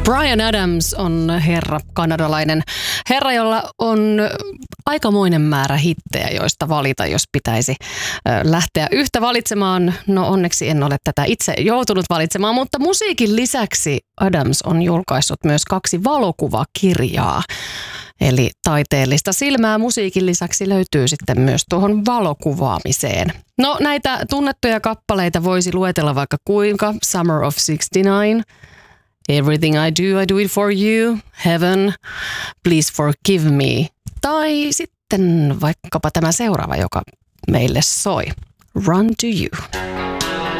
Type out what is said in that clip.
Bryan Adams on herra, kanadalainen herra, jolla on aikamoinen määrä hittejä, joista valita, jos pitäisi lähteä yhtä valitsemaan. No onneksi en ole tätä itse joutunut valitsemaan, mutta musiikin lisäksi Adams on julkaissut myös 2 valokuvakirjaa. Eli taiteellista silmää musiikin lisäksi löytyy sitten myös tuohon valokuvaamiseen. No näitä tunnettuja kappaleita voisi luetella vaikka kuinka. Summer of '69, Everything I Do It For You, Heaven, Please Forgive Me. Tai sitten vaikkapa tämä seuraava, joka meille soi. Run to You.